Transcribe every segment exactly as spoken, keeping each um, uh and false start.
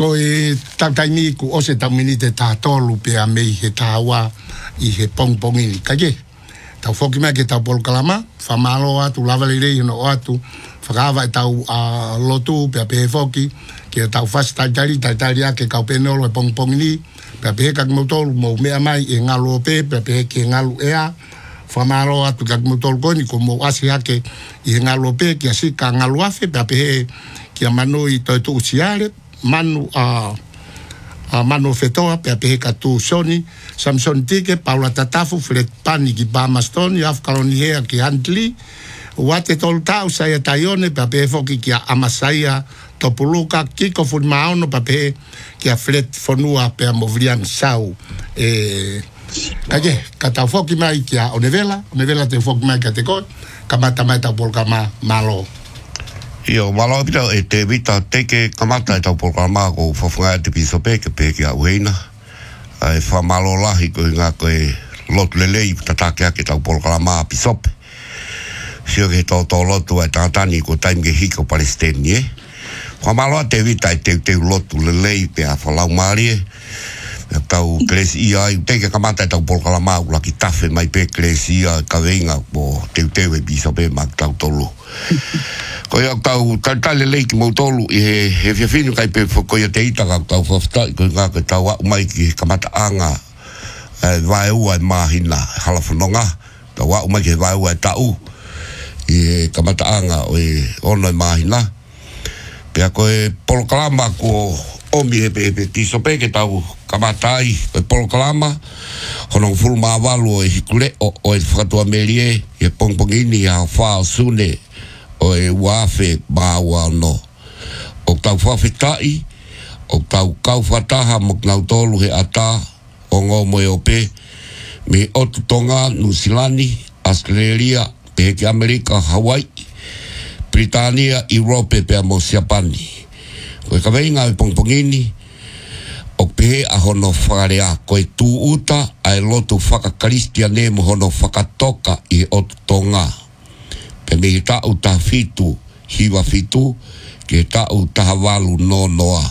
ko e tataimi ku o se tamini te tātolu pe a mei he tāua i he pongpongi ka ke tau foki mai ke tau polkalama whamalo atu lavali rei no atu whakawa e tau a lotu pe a pe he foki ke tau fasi taitari taitari a ke kau penolo e pongpongi ni pe a pe he kak motolu mo mea mai e ngalu o pe pe a pe he ke ngalu ea whamalo atu kak motolu koni ko mo asi hake i he ngalu o pe ke a sika ngalu afe pe a pe he ki a manu i toi tu usiare manu a uh, uh, manu fetoa pe pe ka tu soni Samson tike Paula Tatafu Fred Pani ki Bamastoni afkaloni hea ki Handli wate tol tau saya taione pe pe foki ki Amasaia Topuluka Kiko Funmaono pe pe ki a Fred Fonua pe Movrian Sau e Aje kata foki mai ki a Onevela Onevela te foki mai ka te ko kamata mai ta polka ma malo Io, ma lo vedo e te vita te che kamata e tau programa ko fafunga te piso pe ke pe ke a uena. E fa malo lahi ko nga ko e lot lelei tatake ke tau programa pisop. Sio ke to to lotu e tatani ko time ke hiko palestini. Fa malo te vita e te te lotu lelei pe a falau mari. Tau klesia i te ke kamata e tau programa la ki tafe mai pe klesia ka venga po te te e piso pe ma tau tolu. Ko ia tau tale lei ki mautolu i he he whiawhinu kai pe ko ia te ita ka tau whaftai ko ngā ka tau au mai ki kamata anga e vai ua e mahina halafononga tau au mai ki vai ua e tau i he kamata anga o e ono e mahina pia ko e polokalama ko omi he pe pe tiso pe ke tau kamatai ko e polokalama hono fulu maawalu o e hikule o, o e whakatua merie i e pongpongini a whao sune o e wafe bawa no o tau whawhetai o tau kauwhataha mo ngau tolu he ata o ngō moe o pe me otu tonga Nusilani Australia pe ke Amerika Hawaii Britania Europe pe mo Siapani ko e kaweinga e pongpongini o pe a hono whakarea ko e tu uta ai lotu whakakaristia ne mo hono whakatoka i otu tonga e me ta u ta fitu hiwa fitu ke ta u ta walu no noa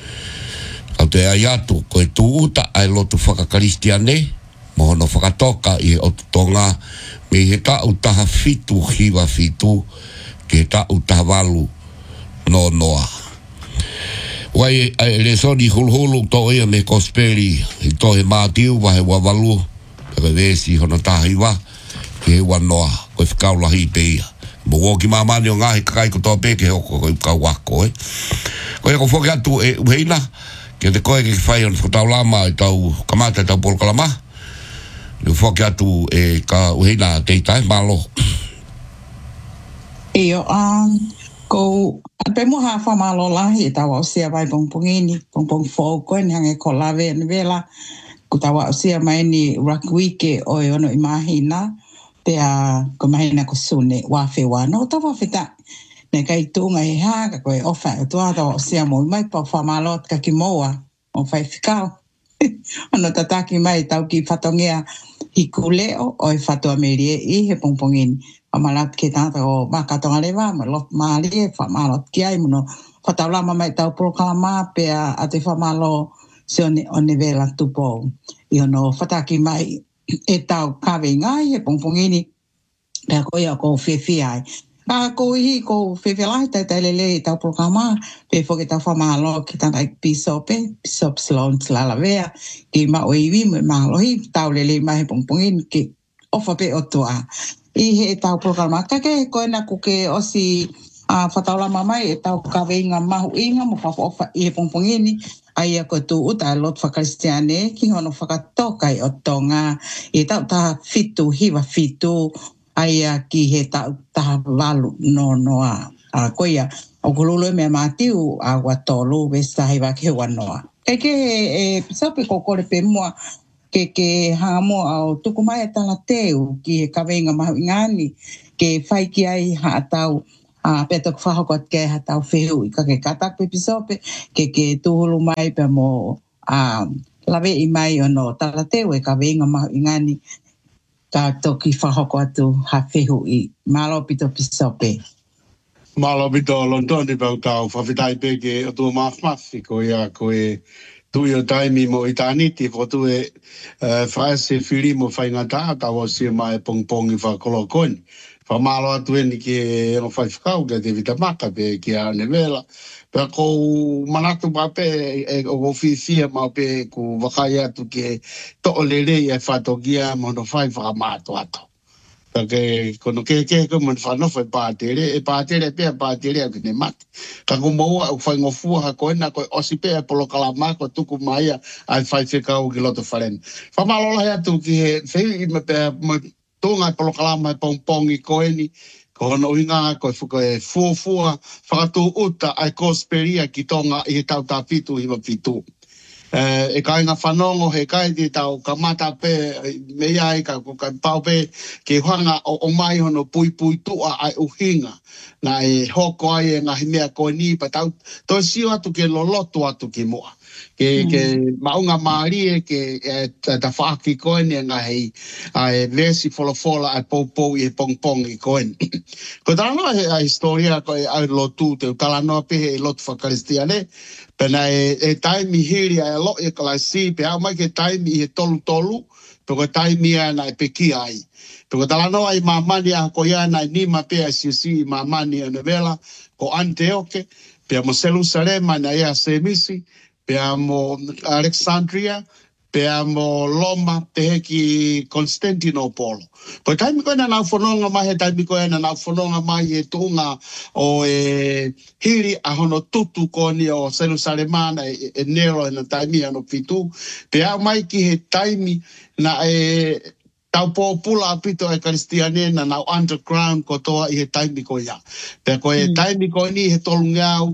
au te ayatu ko e tu uta ai lotu whakakaristiane mo no whakatoka i o tonga me he ta u ta fitu hiwa fitu ke ta u ta walu no noa wai e le soni hulhulu to ia me kosperi i to he mātiu wa he wawalu e vesi hono tahiwa ke wanoa ko whakaula hi pe ia. Mo woki mamani o ngahi kakai ko tō peke hoko ko kau wako e. Ko e ko whoki atu e uheina ke te koe ke whai on whakatau lama e tau kamata e tau polkalama. Ni whoki atu e ka uheina teitai malo. Iyo, um, ko ape mo ha whamalo lahi e tau au sia vai pongpongini, pongpong fōu koe ni hange ko lawe ni vela. Ko tau au sia mai ni rakwike o e ono i mahina. Pea ko mahina ko sune wafe wano ta wafeta ne kai tunga he ha ka ko ofa to ata o sia mo mai pa famalo ka ki moa o fai fikao ono tataki mai tau ki fatongia hikuleo o e fato amerie i he pongpongin amalat ke tata o makatonga leva ma lot mali e famalo ki ai mo fatala mai tau proklama pea ate famalo se o nivela tupo i ono fataki mai e tau kawe ngai e pongpongini pea ko ia ko whewhi ai. A ko hi ko whewhi lai tai tai lele e tau programa pe fo ke tau whamalo ki tanai pisope, pisop Sloan Tlalawea ki ma o iwi me malo hi tau lele mai e pongpongini ki ofa pe o toa. I he e tau programa kake ko ena kuke osi a whataula mamai e tau kawe inga mahu inga mo whafa ofa i he pongpongini ai ko tu uta lot whakaristiane ki hono whakatoka i o tonga e tau taha fitu hiwa fitu ai ki he tau taha walu no noa a koia o kululu me matiu a watolu vesta hiwa ke wanoa ke ke e pisape ko kore pe mua ke ke hamo au tukumai tala teu ki he kawenga mahu ingani ke whai ki ai ha tau a petok whahokot ke ha tau whehu i ka ke katak pe pisope ke ke tuhulu mai pe mo a lawe i mai ono talateu e ka venga mahu ingani ka toki whahoko atu ha whehu i malo pito pisope. Malo bito London di bau tau whawhitai peke o tua maafmafi ko ia ko e tui o taimi mo i tāniti fo tu e whaase whiri mo whaingata tau o sia mai pongpongi whakolo koini. Whamalo atu e ni ke o whaiwhakau ke te vita maka pe ki a nevela. Pea ko manatu pa pe e o whiwhia ma pe ku wakai atu ke to o lere e whatogia mo no whai whakamato ato. Porque kono ke ke ko man fa no foi patere e patere pe patere ke ne mat ka ko mo o fa ngo fu ha ko na ko o si pe polo kala ma ko tu ku mai ai fa fe ka o giloto faren fa malo la ya tu ki fe i me pe mo tu nga polo kala ma pong pong i ko ni ko no inga ko fu ko fu fu fa tu uta ai ko speria ki tonga i tau ta fitu i ma fitu Uh, e kai ngā whanongo he kai te tau ka mata pe me ai ka ka pau pe ke hanga o, o mai hono pui pui tua ai uhinga na e hoko ai e ngahi mea ko ni pa tau to sio atu ke loloto atu ki moa ke mm. ke maunga maari e ke e, ta whaaki koe ni ngahi ai vesi fola fola ai pou pou i pong pong i koe ko tano he a historia ko e ai lotu te tala noa pe he lotu whakaristiane pena e, e taimi hiri ai lo e kala si pe au mai ke taimi e tolu tolu pe ko taimi ana e peki ai pe ko tala no ai mamani a ko ia na ni ma pe si si mamani ana vela ko ante oke pe mo Jerusalema na ia se misi pe mo Alexandria pe mo Loma pe ki Constantinople ko taimi ko na na fononga mai taimi ko na na fononga mai e tunga o e hiri a hono tutu ko ni o Jerusalema na e, e nero na taimi ano fitu pe a mai ki he taimi na e tau popula apito e kristiane na na underground ko toa i he taimi ko ia pe ko e taimi ko ni he tolungau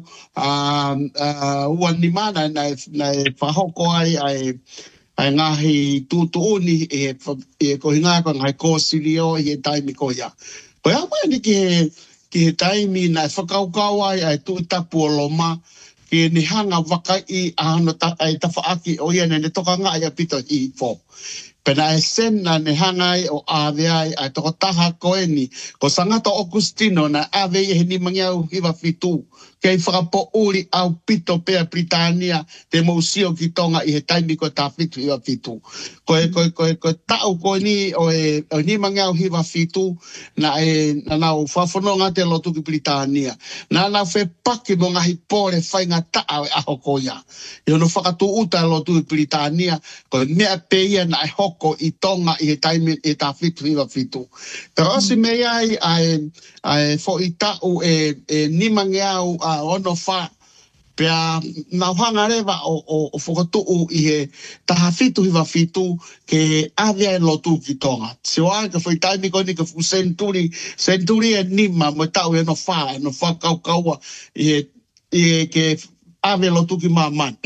a a uan ni mana na na whahoko ai ai ai ngahi tutu uni e e ko hinga ko ngai ko silio i taimi ko ia ko ia mai ni ki ki taimi na whakaukau ai ai tu tapu loma ki ni hanga waka i ano ta ai ta faaki o ia ne toka nga ia pito i fo pena e sena ne hanga i o ave ai ai toko taha koe ni ko sangata Augustino na ave i he ni mangiau hiwa fitu kei whakapo uri au pito pea Britania te mausio ki tonga i he taimi ko ta fitu hiwa fitu koe koe koe koe tau koe ni o e o ni mangiau hiwa fitu na e na nau whafononga te lotu ki Britania na nau whe paki mo ngahi pore whainga taa e aho koia i ono whakatu uta lotu ki Britania koe mea peia na e hoko i tonga i he taimi e ta fitu hiwa fitu pero osi mea ai ai ai fo i tau e e ni mangiau a ono fa pea na hanga rewa o o o whakatu i he taha fitu hiwa fitu ke avea e lotu ki tonga. Se o ai ka whai taimi koni ka fu senturi senturi e nima mo tau e no wha e no wha kau kaua i he i he ke avea lotu ki maman.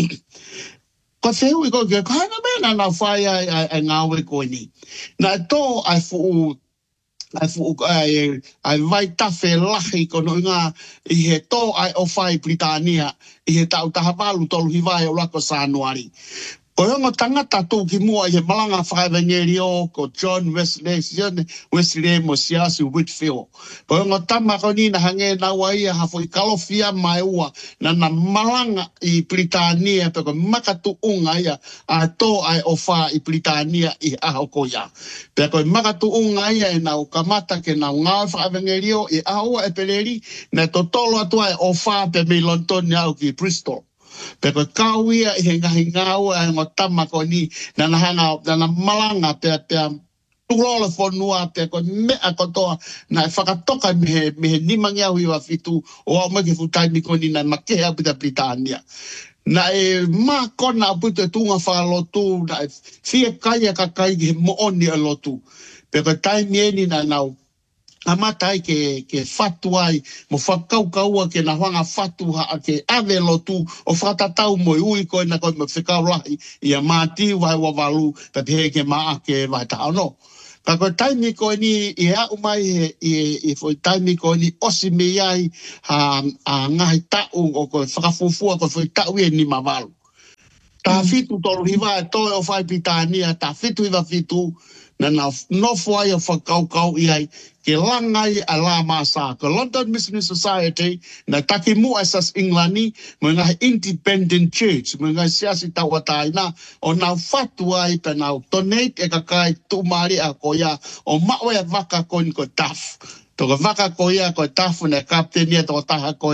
Ko te hui ko ke kaina mena na whai ai ai ngawe koe ni. Na tō ai fu ai fu ai ai vai tafe lahi kono nga i he tō ai o whai Britania i he tau taha malu tolu hi vai o lako Sanuari. Ko hongo tangata tō ki mua i he malanga whakaiwangeri o ko John Wesley, Wesley mo siasi Whitfield. Ko hongo tama ko ni na hange na waia hafo i kalofia mai ua na na malanga i Britania pe ko makatu unga ia a tō ai o wha i Britania i aho ko ia. Pe ko makatu unga ia e nau kamata ke nau ngā whakaiwangeri o i aho e peleri na to tolo atua e o wha pe me London au ki Bristol. Pe ko kauia i he ngahi ngau e ngā tama ko ni na na hanga na malanga pe pe tulole fonua pe ko mea kotoa na e whakatoka me he, me he nimangi au iwa fitu o au maki futai mi ko ni na makea pita Britania. Na e mā kona puto e tunga whakalotu na e fia kaia ka kai ki he mooni a lotu. Pe ko taimi eni na nau amatai ke ke fatu ai mo whakau kaua ke na hanga fatu ha ke ave lotu o whatatau mo i ui koe na koe mo whikau lahi i a māti wai wawalu pe pehe ke maa ke vai tau no. Ka koe taimi koe ni i a umai he i, i foi taimi koe ni osi me iai ha a ngahi tau o koe whakafufua koe foi tau e ni mawalu. Ta fitu tolu hiwa e toe o whai Britania, ta fitu hiwa fitu na na no foi o whakau kau i ai ke langai a la masa ko London Mission Society na taki mu asas Englani mga independent church mga siasi tawatai na o na fatwa i pe na donate e kakai tumari a koya o mawe vaka kon ko taf to vaka koya ko taf na kaptenia to taha ko